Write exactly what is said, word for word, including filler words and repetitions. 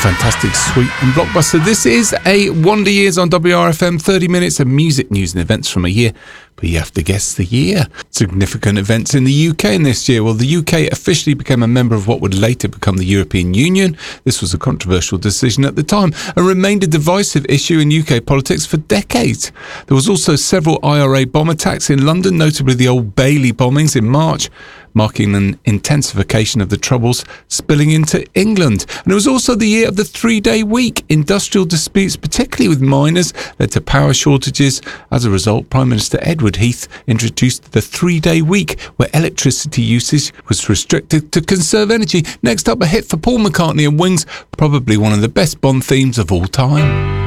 fantastic, sweet and blockbuster. This is a Wonder Years on W R F M, thirty minutes of music, news and events from a year. But you have to guess the year. Significant events in the U K in this year. Well, the U K officially became a member of what would later become the European Union. This was a controversial decision at the time and remained a divisive issue in U K politics for decades. There was also several I R A bomb attacks in London, notably the Old Bailey bombings in March, marking an intensification of the Troubles spilling into England. And it was also the year of the three-day week. Industrial disputes, particularly with miners, led to power shortages. As a result, Prime Minister Edward Heath introduced the three-day week, where electricity usage was restricted to conserve energy. Next up, a hit for Paul McCartney and Wings, probably one of the best Bond themes of all time.